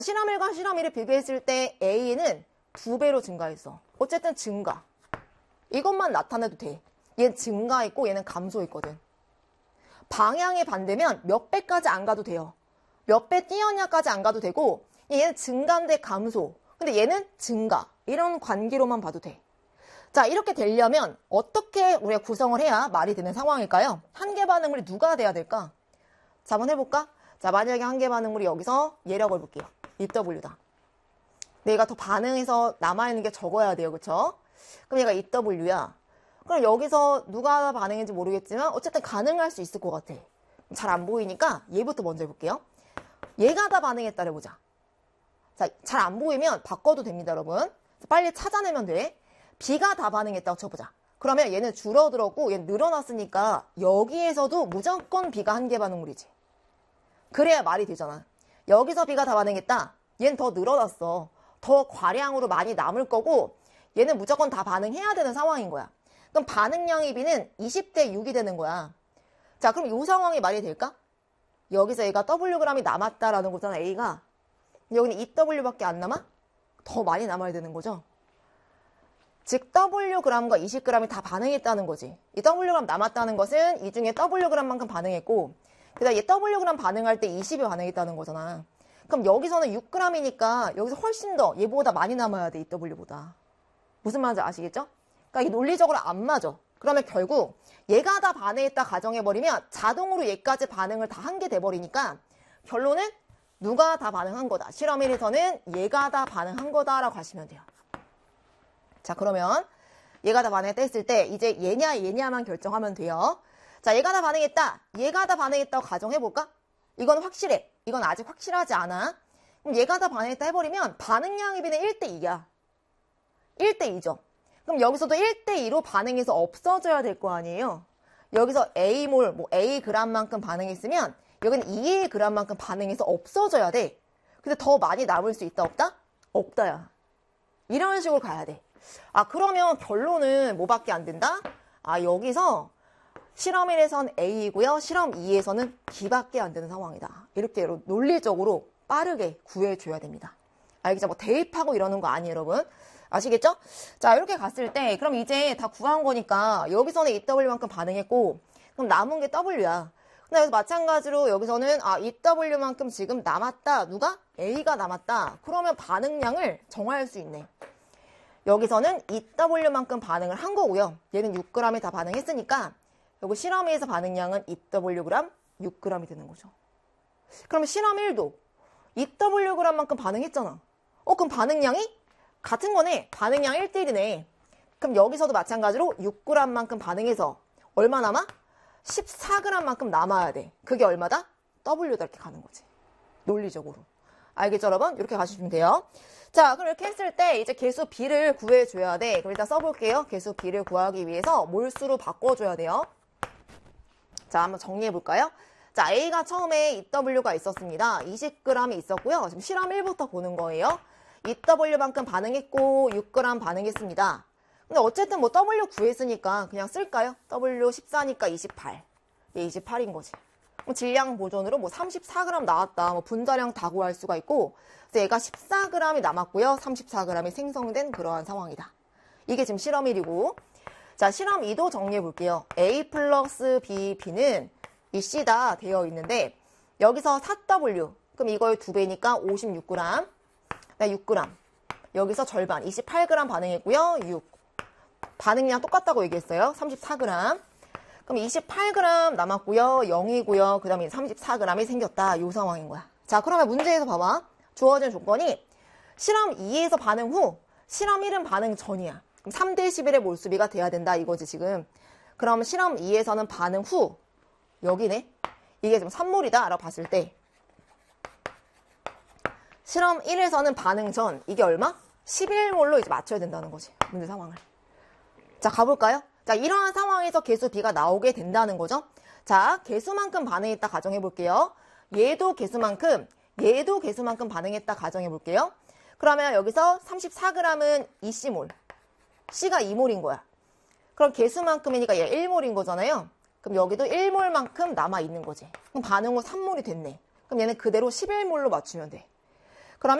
실험 1과 실험 2를 비교했을 때 A는 2배로 증가했어. 어쨌든 증가. 이것만 나타내도 돼. 얘는 증가했고 얘는 감소했거든. 방향이 반대면 몇 배까지 안 가도 돼요. 몇 배 뛰었냐까지 안 가도 되고 얘는 증가인데 감소. 근데 얘는 증가. 이런 관계로만 봐도 돼. 자, 이렇게 되려면 어떻게 우리가 구성을 해야 말이 되는 상황일까요? 한계 반응물이 누가 돼야 될까? 자, 한번 해볼까? 자, 만약에 한계 반응물이 여기서 얘라고 해볼게요. EW다. 근데 얘가 더 반응해서 남아있는 게 적어야 돼요. 그쵸? 그럼 얘가 EW야. 그럼 여기서 누가 반응인지 모르겠지만 어쨌든 가능할 수 있을 것 같아. 잘 안 보이니까 얘부터 먼저 해볼게요. 얘가 다 반응했다 해보자. 자, 잘 안 보이면 바꿔도 됩니다, 여러분. 빨리 찾아내면 돼. B가 다 반응했다고 쳐보자. 그러면 얘는 줄어들었고 얘는 늘어났으니까 여기에서도 무조건 B가 한계 반응물이지. 그래야 말이 되잖아. 여기서 B가 다 반응했다. 얘는 더 늘어났어. 더 과량으로 많이 남을 거고 얘는 무조건 다 반응해야 되는 상황인 거야. 그럼 반응량의 B는 20대 6이 되는 거야. 자, 그럼 이 상황이 말이 될까? 여기서 얘가 Wg이 남았다라는 거잖아, A가. 여기는 2W밖에 안 남아? 더 많이 남아야 되는 거죠. 즉 Wg과 20g이 다 반응했다는 거지. 이 Wg 남았다는 것은 이 중에 Wg만큼 반응했고 그 다음에 얘 Wg 반응할 때 20이 반응했다는 거잖아. 그럼 여기서는 6g이니까 여기서 훨씬 더 얘보다 많이 남아야 돼. 이 W보다. 무슨 말인지 아시겠죠? 그러니까 이게 논리적으로 안 맞아. 그러면 결국 얘가 다 반응했다 가정해버리면 자동으로 얘까지 반응을 다 한 게 돼버리니까 결론은 누가 다 반응한 거다. 실험 1에서는 얘가 다 반응한 거다라고 하시면 돼요. 자, 그러면 얘가 다 반응했다 했을 때 이제 얘냐만 결정하면 돼요. 자, 얘가 다 반응했다. 얘가 다 반응했다고 가정해볼까? 이건 확실해. 이건 아직 확실하지 않아. 그럼 얘가 다 반응했다 해버리면 반응량의 B는 1대2야. 1대2죠. 그럼 여기서도 1대2로 반응해서 없어져야 될 거 아니에요. 여기서 A몰, Ag만큼 반응했으면 여기는 2Ag만큼 반응해서 없어져야 돼. 근데 더 많이 남을 수 있다 없다? 없다야. 이런 식으로 가야 돼. 아, 그러면 결론은 뭐밖에 안 된다? 아, 여기서 실험 1에선 A이고요. 실험 2에서는 B밖에 안 되는 상황이다. 이렇게 논리적으로 빠르게 구해줘야 됩니다. 알겠죠? 뭐 대입하고 이러는 거 아니에요, 여러분. 아시겠죠? 자, 이렇게 갔을 때 그럼 이제 다 구한 거니까 여기서는 EW만큼 반응했고 그럼 남은 게 W야. 근데 여기서 마찬가지로 여기서는 EW만큼 지금 남았다. 누가? A가 남았다. 그러면 반응량을 정할 수 있네. 여기서는 EW만큼 반응을 한 거고요. 얘는 6g이 다 반응했으니까 여기 실험 2에서 반응량은 EWg, 6g이 되는 거죠. 그럼 실험 1도 EWg만큼 반응했잖아. 그럼 반응량이 같은 거네. 반응량 1대1이네. 그럼 여기서도 마찬가지로 6g만큼 반응해서 얼마 남아? 14g만큼 남아야 돼. 그게 얼마다? W다 이렇게 가는 거지. 논리적으로. 알겠죠, 여러분? 이렇게 가시면 돼요. 자, 그럼 이렇게 했을 때 이제 개수 B를 구해줘야 돼. 그럼 일단 써볼게요. 개수 B를 구하기 위해서 몰수로 바꿔줘야 돼요. 자, 한번 정리해볼까요? 자, A가 처음에 EW가 있었습니다. 20g이 있었고요. 지금 실험 1부터 보는 거예요. EW만큼 반응했고 6g 반응했습니다. 근데 어쨌든 뭐 W 구했으니까 그냥 쓸까요? W 14니까 28. 얘 28인 거지. 질량 보존으로 뭐 34g 나왔다. 뭐 분자량 다 구할 수가 있고 그래서 얘가 14g이 남았고요. 34g이 생성된 그러한 상황이다. 이게 지금 실험 1이고 자, 실험 2도 정리해 볼게요. A 플러스 B, B는 이 C다 되어 있는데 여기서 4W 그럼 이거의 2배니까 56g 6g 여기서 절반 28g 반응했고요. 6 반응량 똑같다고 얘기했어요. 34g 그럼 28g 남았고요. 0이고요. 그 다음에 34g이 생겼다. 이 상황인 거야. 자, 그러면 문제에서 봐봐. 주어진 조건이 실험 2에서 반응 후 실험 1은 반응 전이야. 그럼 3대 11의 몰수비가 돼야 된다 이거지 지금. 그럼 실험 2에서는 반응 후 여기네. 이게 지금 3몰이다 라고 봤을 때 실험 1에서는 반응 전 이게 얼마? 11몰로 이제 맞춰야 된다는 거지. 문제 상황을. 자, 가볼까요? 자, 이러한 상황에서 개수 B가 나오게 된다는 거죠. 자, 개수만큼 반응했다 가정해 볼게요. 얘도 개수만큼 반응했다 가정해 볼게요. 그러면 여기서 34g은 2C몰. C가 2몰인 거야. 그럼 개수만큼이니까 얘 1몰인 거잖아요. 그럼 여기도 1몰만큼 남아있는 거지. 그럼 반응 후 3몰이 됐네. 그럼 얘는 그대로 11몰로 맞추면 돼.